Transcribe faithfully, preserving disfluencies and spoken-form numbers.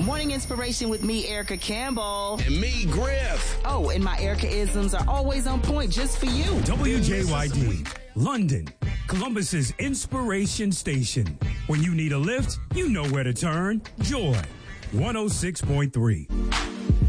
Morning Inspiration with me, Erica Campbell. And me, Griff. Oh, and my Erica-isms are always on point just for you. W J Y D, London, Columbus's inspiration station. When you need a lift, you know where to turn. Joy, one oh six point three.